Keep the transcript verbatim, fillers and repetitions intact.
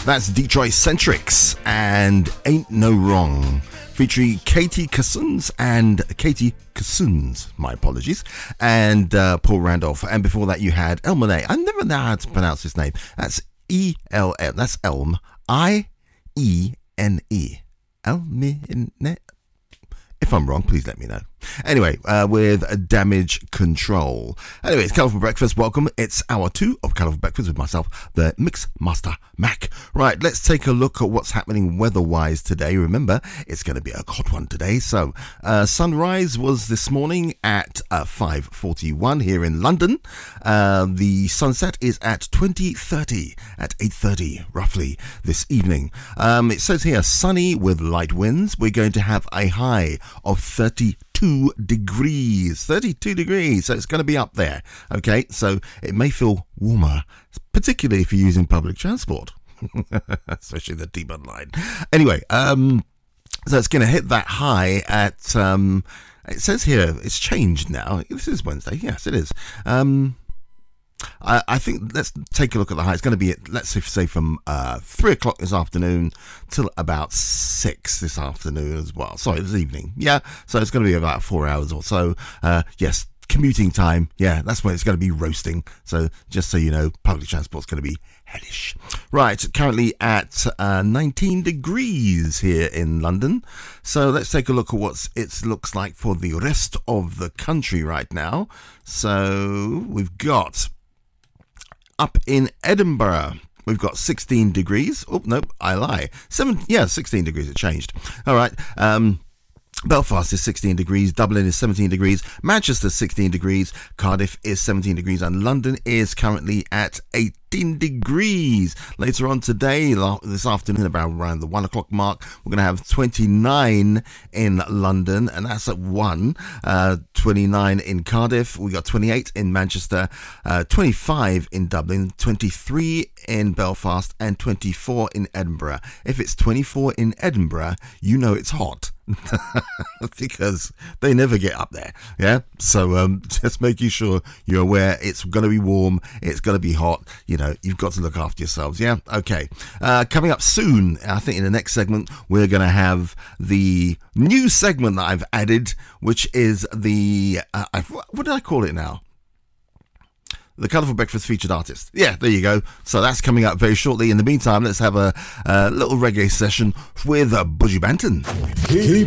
That's Detroit Centrics and Ain't No Wrong, featuring Katie Cousins and Katie Cousins, my apologies, and uh, Paul Randolph. And before that, you had Elmone. I never know how to pronounce his name. That's E L M. That's Elm. I E N E. Elmine. If I'm wrong, please let me know. Anyway, uh, with Damage Control. Anyway, it's Colourful Breakfast. Welcome. It's hour two of Colourful Breakfast with myself, the Mix Master Mac. Right, let's take a look at what's happening weather-wise today. Remember, it's going to be a hot one today. So, uh, sunrise was this morning at uh, five forty-one here in London. Uh, the sunset is at twenty thirty, at eight thirty, roughly, this evening. Um, it says here, sunny with light winds. We're going to have a high of thirty-two degrees. thirty-two degrees, so it's going to be up there. Okay, so it may feel warmer, particularly if you're using public transport, especially the T-Bun line. Anyway, um, so it's going to hit that high at, um, it says here, it's changed now. This is Wednesday. Yes, it is. Um, I, I think let's take a look at the high. It's going to be at, let's say, say from uh, three o'clock this afternoon till about six this afternoon as well. Sorry, this evening. Yeah, so it's going to be about four hours or so. Uh, yes, commuting time. Yeah, that's when it's going to be roasting. So just so you know, public transport's going to be hellish. Right, currently at uh, nineteen degrees here in London. So let's take a look at what it looks like for the rest of the country right now. So we've got... Up in Edinburgh, we've got sixteen degrees. Oh, no, I lie. Seven, yeah, sixteen degrees. It changed. All right. Um, Belfast is sixteen degrees. Dublin is seventeen degrees. Manchester sixteen degrees. Cardiff is seventeen degrees. And London is currently at eighteen degrees. Later on today, this afternoon, about around the one o'clock mark, we're going to have twenty-nine in London, and that's at one. Uh, twenty-nine in Cardiff. We got twenty-eight in Manchester, uh, twenty-five in Dublin, twenty-three in Belfast, and twenty-four in Edinburgh. If it's twenty-four in Edinburgh, you know it's hot. Because they never get up there. Yeah, so um, just making sure you're aware it's going to be warm, it's going to be hot. You know, you've got to look after yourselves. Yeah, okay. Uh, coming up soon, I think in the next segment, we're going to have the new segment that I've added, which is the uh, I've, what did I call it now? The Colourful Breakfast featured artist. Yeah, there you go. So that's coming up very shortly. In the meantime, let's have a, a little reggae session with uh, Buju Banton. Keep